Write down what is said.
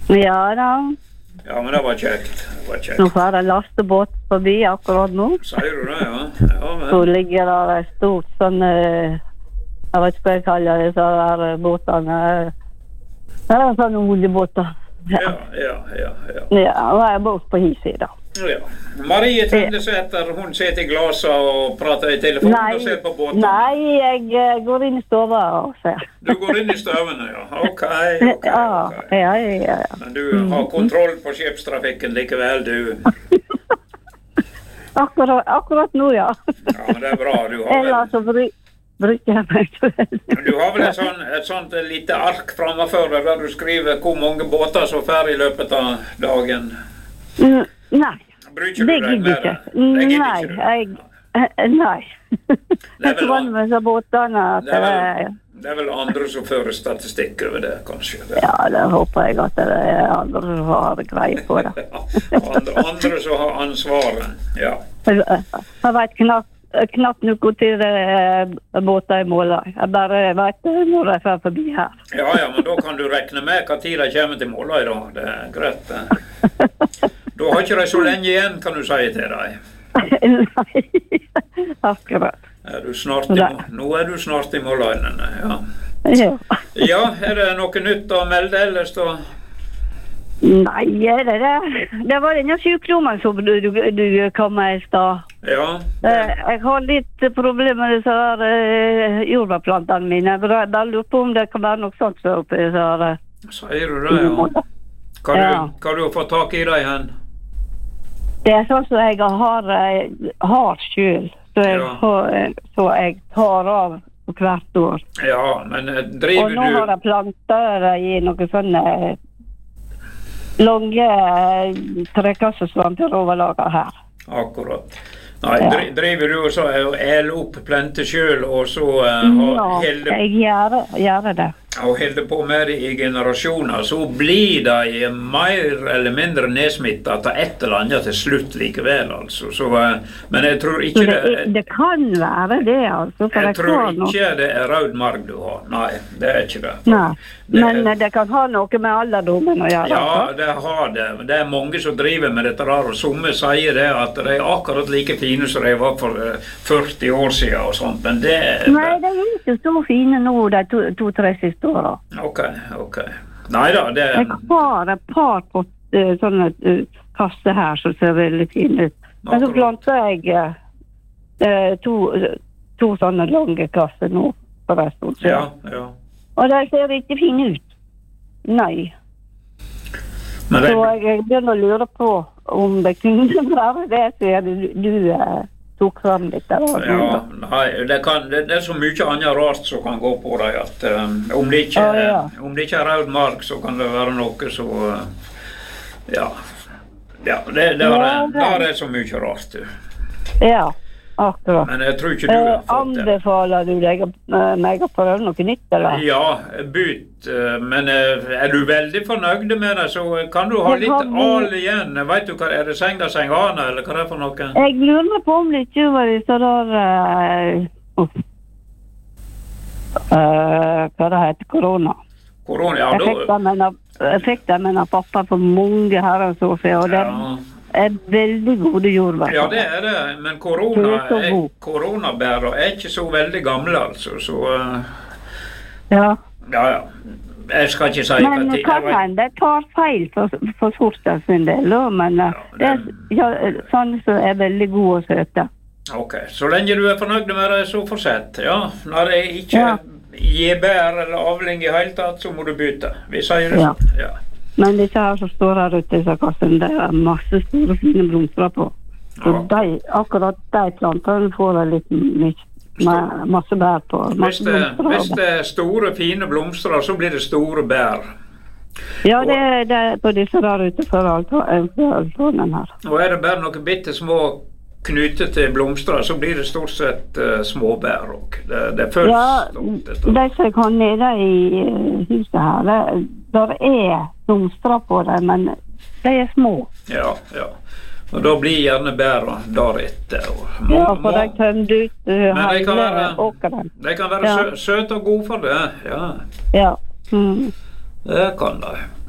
Ja da. Ja, men det var kjekt. Nå får jeg lastebåt forbi akkurat nå. Sier du det, ja? Ja, men... Så ligger der et stort sånn, jeg vet ikke hva jeg kaller det, så der båtene. Det er sånne oljebåter. Ja. Ja, og jeg bor på hissida. Ja. Marie Tindesæter, hun sitter i glaset og prater i telefonen og ser på båten. Nei, jeg går inn i stova og ser. Du går inn i støvene, ja. Ok. Ja. Men du har kontroll på skipstrafikken likevel, du. Akkurat nå, ja. Ja, men det er bra. Du har Ellers så bruker jeg meg til. Du har vel et sånt lite ark fremmefør der du skriver hvor mange båter som fer i løpet av dagen? Nei, Bruker det du deg med det? Nei. Jeg tror med så båtene at det er vel andre som fører statistikk over det, kanskje? Det. Ja, det håper jeg at det er andre som har greie på det. andre som har ansvaret, ja. Jeg vet knapt noe til båter i Måløy. Jeg bare vet når jeg fer forbi her. Ja, men da kan du regne med hva tid de kommer til Måløy da. Det er greit. Da har ikke de så lenge igjen, kan du si til deg. Nei, akkurat. Nå er du snart i Måløynene, ja. Ja, er det noe nytt å melde ellers da? Nei, det var denne sykdommen som du kom med i stad. Ja. Jeg har litt problemer med disse jordbærplantene mine. Jeg bare lurer på om det kan være noe sånt så oppi disse her. Sier du det, ja? Hva du har fått tak i deg hen? Det er sånn som jeg har selv, så jeg tar av hvert år. Ja, men driver du... Og nå har jeg planter i noen sånne lange trekassesvanteroverlager her. Akkurat. Nei, driver du og så opp planter selv, og så jeg gjør det. Og holder på med det i generasjoner, så blir det mer eller mindre nedsmittet til et eller annet til slutt likevel, altså. Så, men jeg tror ikke det kan være det, altså. Jeg tror ikke det er rød marg du har. Nei, det er ikke det. Nei, men det kan ha noe med alderdommen å gjøre. Ja, det har det. Det er mange som driver med dette der, og somme sier det at de er akkurat like fine som de var for 40 år siden og sånt, men det... Nei, de er ikke så fine nå, de 2-3 siste åra. Ok. Neida, det... Jeg har et par på sånne kasser her som ser veldig fine ut. Men så planter jeg to sånne lange kasser nå på resten. Ja. Og de ser ikke fine ut. Nei. Så jeg begynner å lure på om det kunne være det, så du tok frem litt der. Ja, nei, det er så mye annet rart som kan gå på deg, at om det ikke er rød mark, så kan det være noe så, det er så mye rart, du. Ja, akkurat. Men jeg tror ikke du har fått det. Anbefaler du meg å prøve noe nytt, eller? Ja, men er du veldig fornøyd med det, så kan du ha litt al igjen. Vet du hva, er det sengane, eller hva er det for noe? Jeg lurer på om det ikke var det så der, hva det heter, korona. Korona, ja, da... Jeg fikk det med pappa for mange herrens år siden, og det er veldig gode jordbær. Ja, det er det, men koronabærer er ikke så veldig gamle, altså, så... Ja. Jeg skal ikke si... Men kan hende det tar feil for sorten sin del, men det er sånn som er veldig god og søte. Ok, så lenge du er fornøyd med det, så fortsett. Ja, når det ikke gir bær eller avling i hele tatt, så må du bytte. Vi sier det sånn, ja. Men disse her som står her ute i kassen, det er masse store fine blomstrer på. Så akkurat de plantene får jeg litt mye. Masse bær på. Hvis det er store, fine blomstrer, så blir det store bær. Ja, det er på disse der ute for altanen her. Og er det bare noen bitte små knyttet til blomstrer, så blir det stort sett små bær også. Det føles stort. De som kan nede i huset her, der er blomstrer på det, men de er små. Ja. Og da blir gjerne bæra der etter. For de tømmer ut hele åkeren. De kan være søte og gode for det, ja. Ja. Det kan de.